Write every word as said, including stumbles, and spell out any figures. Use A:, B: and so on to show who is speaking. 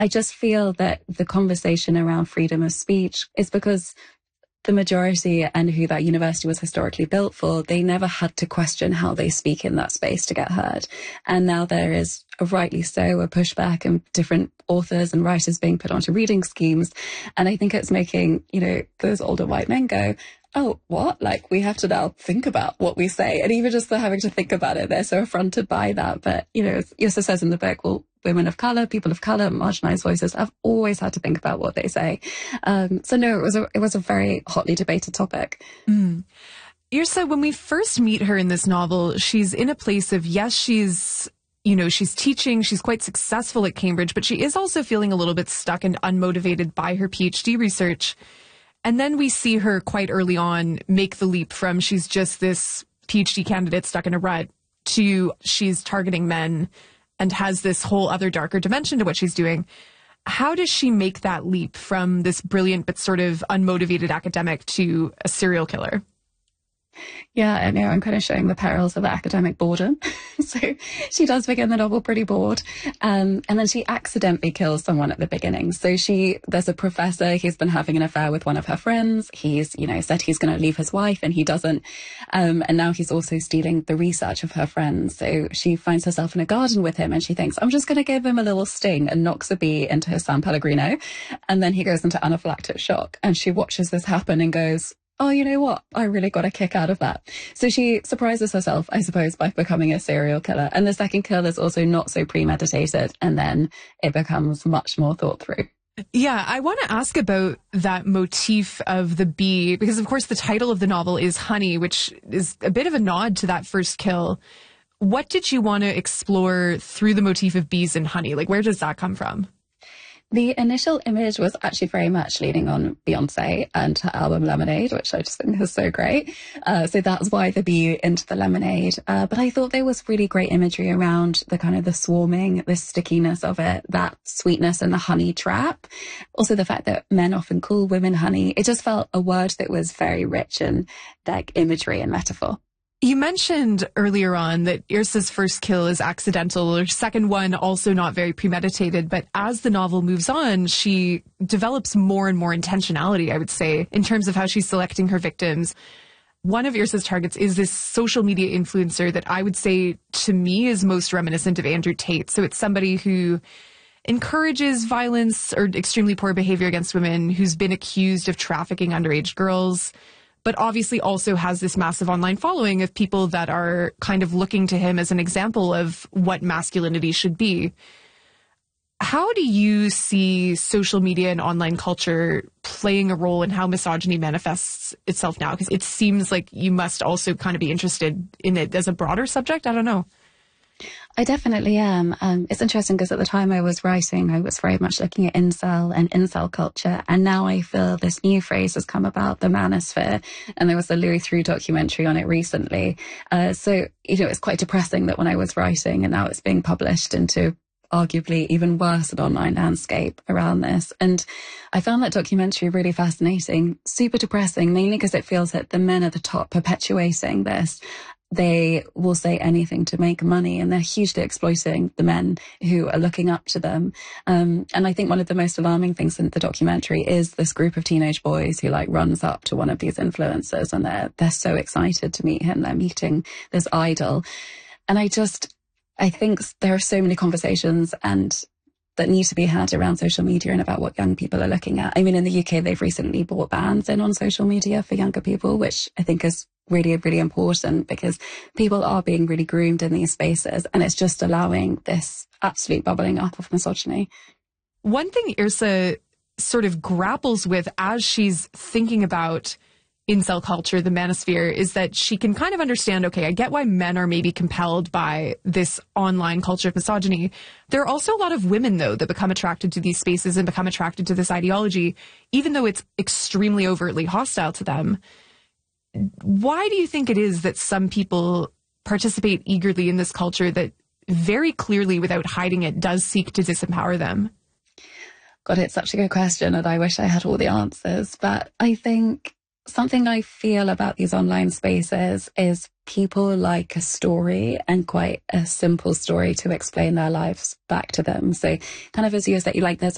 A: I just feel that the conversation around freedom of speech is because the majority and who that university was historically built for, they never had to question how they speak in that space to get heard. And now there is, rightly so, a pushback and different authors and writers being put onto reading schemes. And I think it's making, you know, those older white men go, oh, what? Like, we have to now think about what we say. And even just the having to think about it, they're so affronted by that. But, you know, as Yrsa says in the book, well, women of colour, people of colour, marginalised voices have always had to think about what they say. Um, so no, it was a, it was a very hotly debated topic.
B: Mm. Yrsa, when we first meet her in this novel, she's in a place of, yes, she's, you know, she's teaching, she's quite successful at Cambridge, but she is also feeling a little bit stuck and unmotivated by her PhD research. And then we see her quite early on make the leap from she's just this PhD candidate stuck in a rut to she's targeting men and has this whole other darker dimension to what she's doing. How does she make that leap from this brilliant but sort of unmotivated academic to a serial killer?
A: Yeah, I know, I'm kind of showing the perils of academic boredom. So she does begin the novel pretty bored. Um, and then she accidentally kills someone at the beginning. So she, there's a professor, he's been having an affair with one of her friends. He's, you know, said he's going to leave his wife and he doesn't. Um, and now he's also stealing the research of her friends. So she finds herself in a garden with him and she thinks, I'm just going to give him a little sting, and knocks a bee into his San Pellegrino. And then he goes into anaphylactic shock. And she watches this happen and goes, oh, you know what? I really got a kick out of that. So she surprises herself, I suppose, by becoming a serial killer. And the second kill is also not so premeditated. And then it becomes much more thought through.
B: Yeah, I want to ask about that motif of the bee, because, of course, the title of the novel is Honey, which is a bit of a nod to that first kill. What did you want to explore through the motif of bees and honey? Like, where does that come from?
A: The initial image was actually very much leaning on Beyonce and her album Lemonade, which I just think is so great. Uh, so that's why the bee into the lemonade. Uh, but I thought there was really great imagery around the kind of the swarming, the stickiness of it, that sweetness and the honey trap. Also the fact that men often call women honey. It just felt a word that was very rich in like imagery and metaphor.
B: You mentioned earlier on that Yrsa's first kill is accidental, her second one also not very premeditated, but as the novel moves on, she develops more and more intentionality, I would say, in terms of how she's selecting her victims. One of Yrsa's targets is this social media influencer that I would say, to me, is most reminiscent of Andrew Tate. So it's somebody who encourages violence or extremely poor behavior against women, who's been accused of trafficking underage girls, but obviously also has this massive online following of people that are kind of looking to him as an example of what masculinity should be. How do you see social media and online culture playing a role in how misogyny manifests itself now? Because it seems like you must also kind of be interested in it as a broader subject. I don't know.
A: I definitely am. Um, it's interesting because at the time I was writing, I was very much looking at incel and incel culture. And now I feel this new phrase has come about, the manosphere. And there was a Louis Theroux documentary on it recently. Uh, so, you know, it's quite depressing that when I was writing and now it's being published into arguably even worse an online landscape around this. And I found that documentary really fascinating, super depressing, mainly because it feels that the men at the top perpetuating this, they will say anything to make money, and they're hugely exploiting the men who are looking up to them. Um, and I think one of the most alarming things in the documentary is this group of teenage boys who like runs up to one of these influencers and they're, they're so excited to meet him. They're meeting this idol. And I just, I think there are so many conversations and that need to be had around social media and about what young people are looking at. I mean, in the U K, they've recently brought bans in on social media for younger people, which I think is really, really important because people are being really groomed in these spaces and it's just allowing this absolute bubbling up of misogyny.
B: One thing Yrsa sort of grapples with as she's thinking about incel culture, the manosphere, is that she can kind of understand, okay, I get why men are maybe compelled by this online culture of misogyny. There are also a lot of women, though, that become attracted to these spaces and become attracted to this ideology, even though it's extremely overtly hostile to them. Why do you think it is that some people participate eagerly in this culture that very clearly, without hiding it, does seek to disempower them?
A: God, it's such a good question, and I wish I had all the answers. But I think something I feel about these online spaces is people like a story, and quite a simple story to explain their lives back to them. So kind of as you said, like there's